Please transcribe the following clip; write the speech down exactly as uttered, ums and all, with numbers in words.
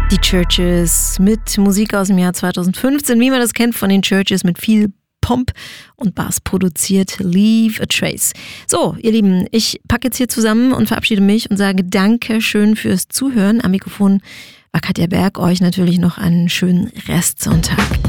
Die Churches mit Musik aus dem Jahr zweitausendfünfzehn, wie man das kennt von den Churches, mit viel Pomp und Bass produziert, Leave a Trace. So, ihr Lieben, ich packe jetzt hier zusammen und verabschiede mich und sage Dankeschön fürs Zuhören. Am Mikrofon war Katja Berg, euch natürlich noch einen schönen Restsonntag.